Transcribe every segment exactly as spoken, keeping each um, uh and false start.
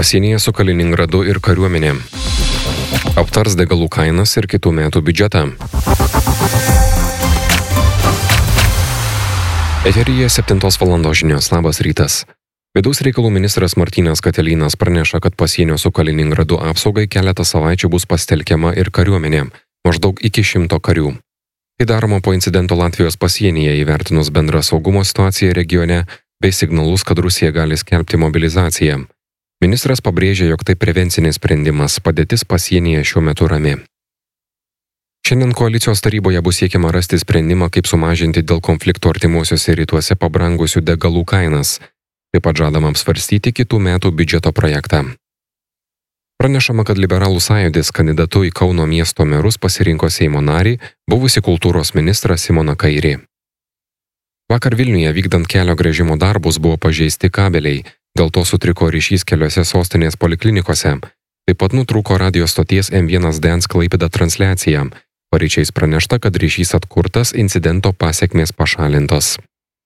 pasienyje su Kaliningradu ir kariuomenė. Aptars degalų kainas ir kitų metų biudžetą. Eteryje septintos valandos žinios. Labas rytas. Vidaus reikalų ministras Martynas Katelynas praneša, kad pasienio su Kaliningradu apsaugai keletą savaičių bus pasitelkiama ir kariuomenė, maždaug iki šimto karių. Tai daroma po incidento Latvijos pasienyje įvertinus bendrą saugumo situaciją regione bei signalus, kad Rusija gali skelbti mobilizaciją. Ministras pabrėžė, jog tai prevencinis sprendimas, padėtis pasienyje šiuo metu rami. Šiandien koalicijos taryboje bus siekiama rasti sprendimą, kaip sumažinti dėl konflikto artimuosiuose rytuose pabrangusių degalų kainas. Taip pat žadama apsvarstyti kitų metų biudžeto projektą. Pranešama, kad Liberalų sąjūdis kandidatu į Kauno miesto merus pasirinko Seimo narį, buvusi kultūros ministrą Simoną Kairį. Vakar Vilniuje vykdant kelio gręžimo darbus buvo pažeisti kabeliai, dėl to sutriko ryšys keliose sostinės poliklinikose. Taip pat nutrūko radijo stoties M vienas Dance Klaipėda transliacija. Paryčiais pranešta, kad ryšys atkurtas, incidento pasekmės pašalintos.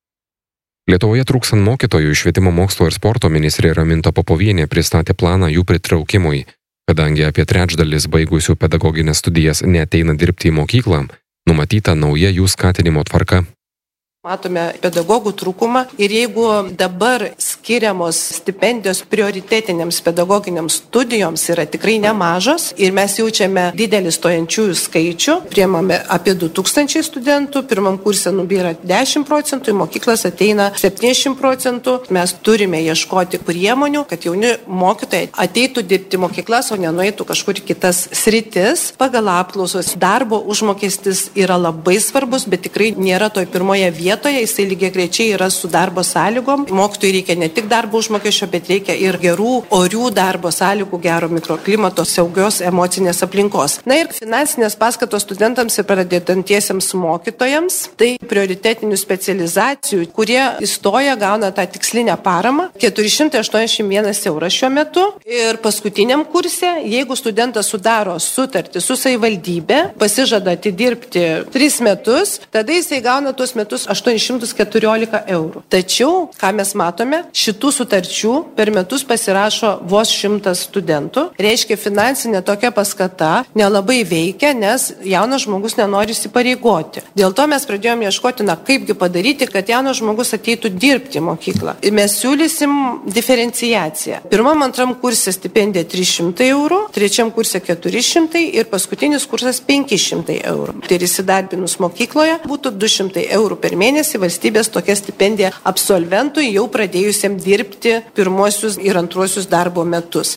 Lietuvoje trūkstant mokytojų, švietimo mokslo ir sporto ministrė Raminta Popovienė pristatė planą jų pritraukimui. Kadangi apie trečdalis baigusių pedagoginės studijas neateina dirbti į mokyklą, numatyta nauja jų skatinimo tvarka. Matome pedagogų trūkumą ir jeigu dabar skiriamos stipendijos prioritetinėms pedagoginiams studijoms yra tikrai nemažos ir mes jaučiame didelį stojančiųjų skaičių, priemame apie du tūkstančiai studentų, pirmam kurse nubyra dešimt procentų, į mokyklas ateina septyniasdešimt procentų, mes turime ieškoti priemonių, kad jauni mokytojai ateitų dirbti mokyklas, o nenueitų kažkur į kitas sritis. Pagal apklausos darbo užmokestis yra labai svarbus, bet tikrai nėra toj pirmoje vietoje. Vietoje, jisai lygiai greičiai yra su darbo sąlygom. Mokytojui reikia ne tik darbo užmokesčio, bet reikia ir gerų, orių darbo sąlygų, gero mikroklimato, saugios emocinės aplinkos. Na ir finansinės paskatos studentams ir pradedantiesiems mokytojams, tai prioritetinių specializacijų, kurie įstoja, gauna tą tikslinę paramą, keturi šimtai aštuoniasdešimt vienas euras šiuo metu. Ir paskutiniam kurse, jeigu studentas sudaro sutartį su savivaldybė, pasižada atidirbti tris metus, tada jisai gauna tuos metus aštuonis šimtus keturiolika eurų. Tačiau, ką mes matome, šitų sutarčių per metus pasirašo vos šimtas studentų. Reiškia, finansinė tokia paskata nelabai veikia, nes jaunas žmogus nenori įsipareigoti. Dėl to mes pradėjome ieškoti, na kaipgi padaryti, kad jaunas žmogus ateitų dirbti į mokyklą. Ir mes siūlysim diferenciaciją. Pirmam, antram kurse stipendija trys šimtai eurų, trečiam kurse keturi šimtai ir paskutinis kursas penki šimtai eurų. Tai ir įsidarbinus mokykloje būtų du šimtai eurų per mėnesį valstybės tokia stipendija absolventui jau pradėjusiam dirbti pirmosius ir antruosius darbo metus.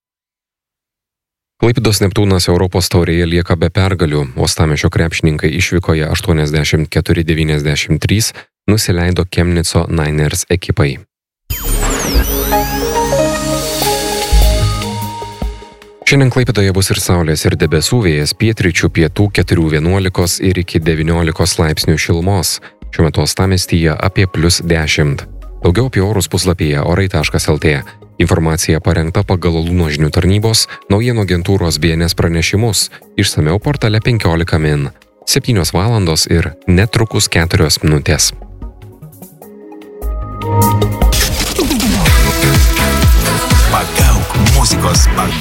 Klaipėdos Neptūnas Europos taurėje lieka be pergalių, Uostamiesčio krepšininkai išvykoje aštuoniasdešimt keturi devyniasdešimt trys nusileido Chemnico Niners ekipai. Šiandien Klaipėdoje bus ir saulės, ir debesų, vėjas pietryčių, pietų keturi vienuolika ir iki devyniolikos laipsnių šilumos. Šiuo metu Uostamiestyje apie plius dešimt. Daugiau apie orus puslapyje orai taškas el tė. Informacija parengta pagal Luno žinių tarnybos, naujienų agentūros B N S pranešimus, išsamiau portale penkiolika min. septynios valandos ir netrukus keturios minutės. Pagauk muzikos, pagauk.